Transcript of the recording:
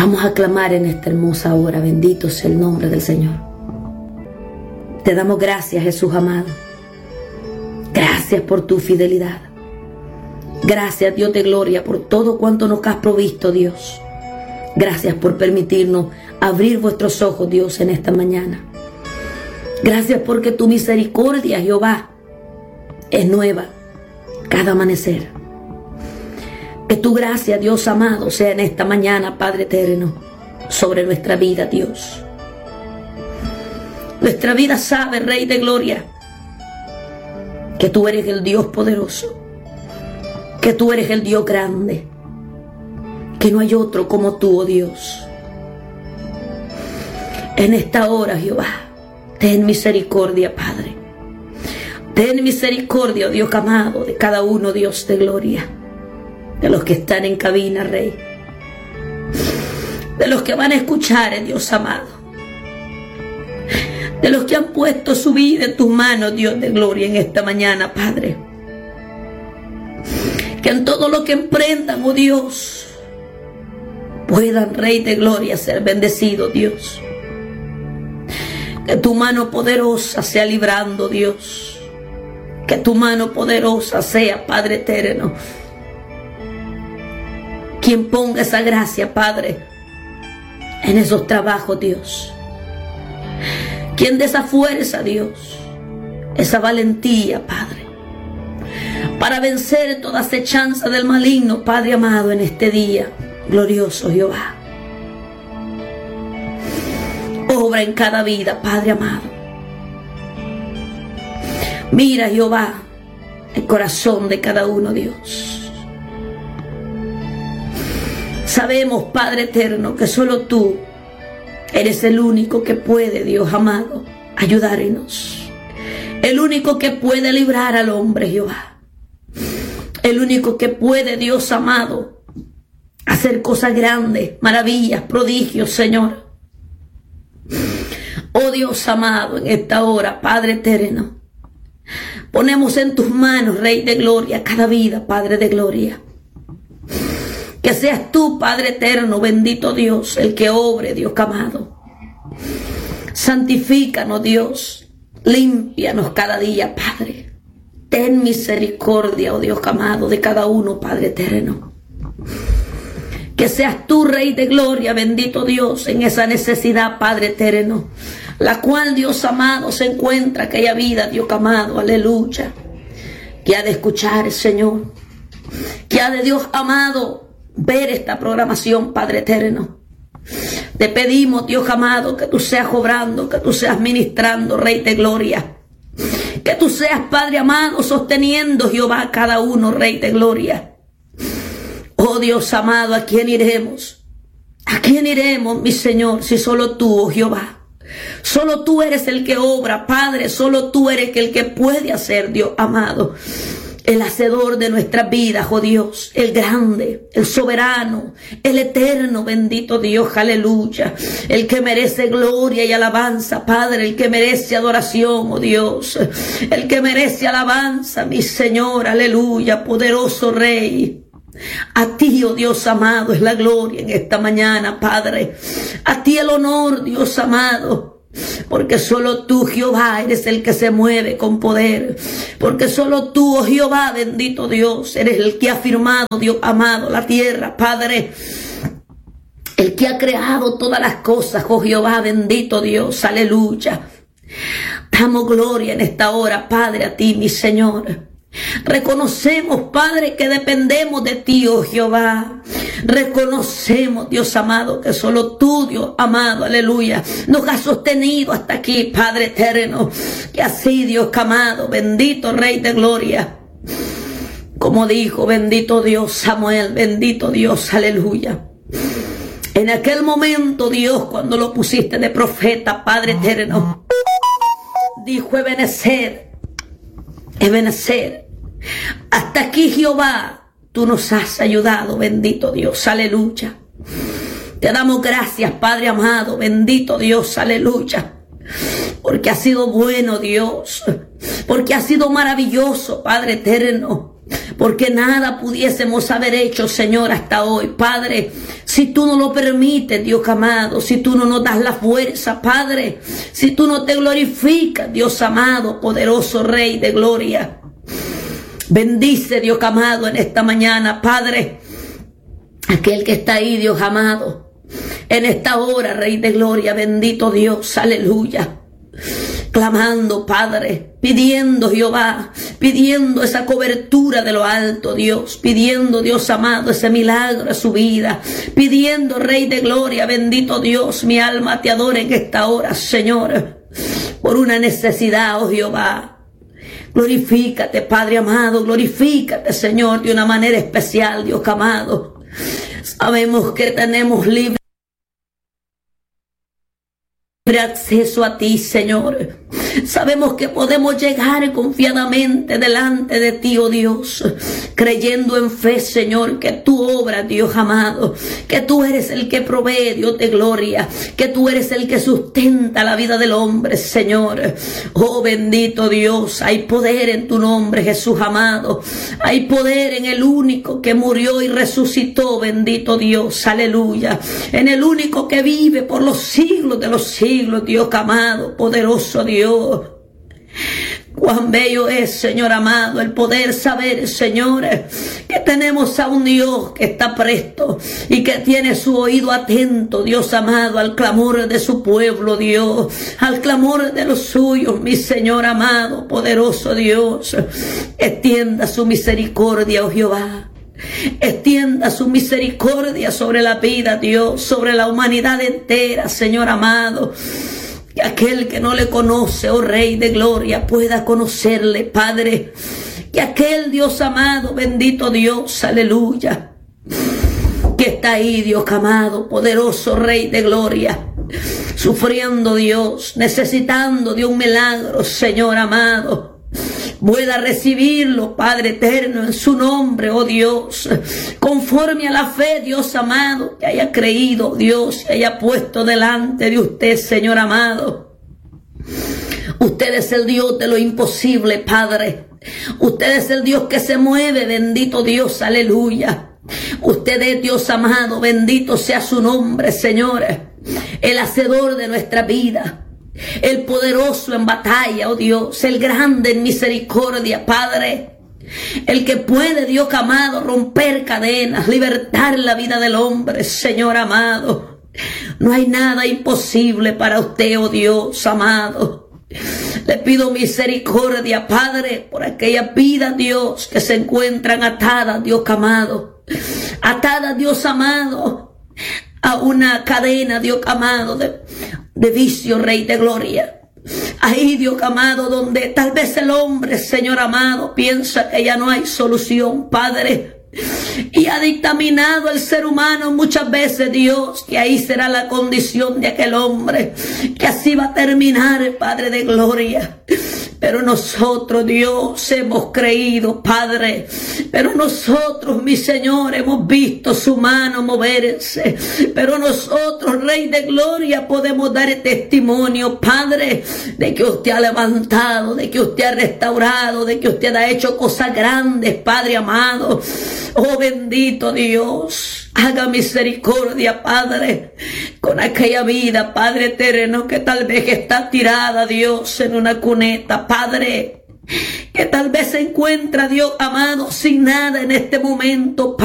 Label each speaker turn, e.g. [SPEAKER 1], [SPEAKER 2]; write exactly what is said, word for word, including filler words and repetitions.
[SPEAKER 1] Vamos a clamar en esta hermosa hora. Bendito sea el nombre del Señor. Te damos gracias, Jesús amado. Gracias por tu fidelidad. Gracias, Dios de gloria, por todo cuanto nos has provisto, Dios. Gracias por permitirnos abrir vuestros ojos, Dios, en esta mañana. Gracias porque tu misericordia, Jehová, es nueva cada amanecer. Que tu gracia, Dios amado, sea en esta mañana, Padre eterno, sobre nuestra vida, Dios. Nuestra vida sabe, Rey de gloria, que tú eres el Dios poderoso, que tú eres el Dios grande, que no hay otro como tú, oh Dios. En esta hora, Jehová, ten misericordia, Padre. Ten misericordia, oh Dios amado, de cada uno, Dios de gloria, de los que están en cabina, Rey, de los que van a escuchar, eh, Dios amado, de los que han puesto su vida en tus manos, Dios de gloria, en esta mañana, Padre. Que en todo lo que emprendan, oh Dios, puedan, Rey de gloria, ser bendecidos, Dios. Que tu mano poderosa sea librando, Dios. Que tu mano poderosa sea, Padre eterno, quien ponga esa gracia, Padre, en esos trabajos, Dios. Quien dé esa fuerza, Dios, esa valentía, Padre, para vencer toda acechanza del maligno, Padre amado, en este día glorioso, Jehová. Obra en cada vida, Padre amado. Mira, Jehová, el corazón de cada uno, Dios. Sabemos, Padre eterno, que solo tú eres el único que puede, Dios amado, ayudarnos. El único que puede librar al hombre, Jehová. El único que puede, Dios amado, hacer cosas grandes, maravillas, prodigios, Señor. Oh Dios amado, en esta hora, Padre eterno, ponemos en tus manos, Rey de gloria, cada vida, Padre de gloria. Que seas tú, Padre eterno, bendito Dios, el que obre, Dios amado. Santifícanos, Dios. Límpianos cada día, Padre. Ten misericordia, oh Dios amado, de cada uno, Padre eterno. Que seas tú, Rey de gloria, bendito Dios, en esa necesidad, Padre eterno, la cual, Dios amado, se encuentra aquella vida, Dios amado, aleluya, que ha de escuchar, Señor, que ha de, Dios amado, ver esta programación, Padre eterno. Te pedimos, Dios amado, que tú seas obrando, que tú seas ministrando, Rey de gloria. Que tú seas, Padre amado, sosteniendo, Jehová, a cada uno, Rey de gloria. Oh Dios amado, ¿a quién iremos? ¿A quién iremos, mi Señor, si solo tú, oh Jehová? Solo tú eres el que obra, Padre. Solo tú eres el que puede hacer, Dios amado, el hacedor de nuestras vidas, oh Dios, el grande, el soberano, el eterno, bendito Dios, aleluya, el que merece gloria y alabanza, Padre, el que merece adoración, oh Dios, el que merece alabanza, mi Señor, aleluya, poderoso Rey. A ti, oh Dios amado, es la gloria en esta mañana, Padre. A ti el honor, Dios amado. Porque solo tú, Jehová, eres el que se mueve con poder. Porque solo tú, oh Jehová, bendito Dios, eres el que ha firmado, Dios amado, la tierra, Padre. El que ha creado todas las cosas, oh Jehová, bendito Dios, aleluya. Damos gloria en esta hora, Padre, a ti, mi Señor. Reconocemos, Padre, que dependemos de ti, oh Jehová. Reconocemos, Dios amado, que solo tú, Dios amado, aleluya, nos has sostenido hasta aquí, Padre eterno. Que así, Dios amado, bendito Rey de gloria, como dijo, bendito Dios Samuel, bendito Dios, aleluya. En aquel momento, Dios, cuando lo pusiste de profeta, Padre eterno, dijo: Ebenezer, Ebenezer, hasta aquí, Jehová, tú nos has ayudado, bendito Dios, aleluya. Te damos gracias, Padre amado, bendito Dios, aleluya, porque ha sido bueno, Dios, porque ha sido maravilloso, Padre eterno, porque nada pudiésemos haber hecho, Señor, hasta hoy, Padre, si tú no lo permites, Dios amado, si tú no nos das la fuerza, Padre, si tú no te glorificas, Dios amado, poderoso Rey de gloria. Bendice, Dios amado, en esta mañana, Padre, aquel que está ahí, Dios amado, en esta hora, Rey de gloria, bendito Dios, aleluya, clamando, Padre, pidiendo, Jehová, pidiendo esa cobertura de lo alto, Dios, pidiendo, Dios amado, ese milagro a su vida, pidiendo, Rey de gloria, bendito Dios, mi alma te adora en esta hora, Señor, por una necesidad, oh Jehová. Glorifícate, Padre amado, glorifícate, Señor, de una manera especial, Dios amado. Sabemos que tenemos libre acceso a ti, Señor. Sabemos que podemos llegar confiadamente delante de ti, oh Dios, creyendo en fe, Señor, que tú obras, Dios amado, que tú eres el que provee, Dios de gloria, que tú eres el que sustenta la vida del hombre, Señor. Oh bendito Dios, hay poder en tu nombre, Jesús amado, hay poder en el único que murió y resucitó, bendito Dios, aleluya, en el único que vive por los siglos de los siglos, Dios amado, poderoso Dios. Cuán bello es, Señor amado, el poder saber, Señor, que tenemos a un Dios que está presto y que tiene su oído atento, Dios amado, al clamor de su pueblo, Dios, al clamor de los suyos, mi Señor amado, poderoso Dios. Extienda su misericordia, oh Jehová. Extienda su misericordia sobre la vida, Dios, sobre la humanidad entera, Señor amado. Que aquel que no le conoce, oh Rey de gloria, pueda conocerle, Padre. Que aquel, Dios amado, bendito Dios, aleluya, que está ahí, Dios amado, poderoso Rey de gloria, sufriendo, Dios, necesitando de un milagro, Señor amado, pueda recibirlo, Padre eterno, en su nombre, oh Dios, conforme a la fe, Dios amado, que haya creído, Dios, que haya puesto delante de usted, Señor amado. Usted es el Dios de lo imposible, Padre. Usted es el Dios que se mueve, bendito Dios, aleluya. Usted es Dios amado, bendito sea su nombre, Señor, el hacedor de nuestra vida, el poderoso en batalla, oh Dios, el grande en misericordia, Padre, el que puede, Dios amado, romper cadenas, libertar la vida del hombre, Señor amado. No hay nada imposible para usted, oh Dios amado. Le pido misericordia, Padre, por aquellas vidas, Dios, que se encuentran atadas, Dios amado, atadas, Dios amado, a una cadena, Dios amado, de de vicio, Rey de gloria. Ahí, Dios amado, donde tal vez el hombre, Señor amado, piensa que ya no hay solución, Padre, y ha dictaminado el ser humano muchas veces, Dios, que ahí será la condición de aquel hombre, que así va a terminar, Padre de gloria. Pero nosotros, Dios, hemos creído, Padre. Pero nosotros, mi Señor, hemos visto su mano moverse. Pero nosotros, Rey de gloria, podemos dar testimonio, Padre, de que usted ha levantado, de que usted ha restaurado, de que usted ha hecho cosas grandes, Padre amado. Oh bendito Dios. Haga misericordia, Padre, con aquella vida, Padre eterno, que tal vez está tirada, Dios, en una cuneta, Padre, que tal vez se encuentra, Dios amado, sin nada en este momento, Padre.